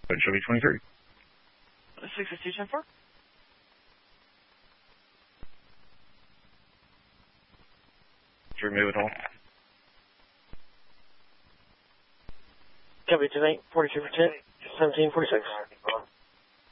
Show me 23. 662-10-4. Remove it all. Copy tonight, 42 for 10, 1746.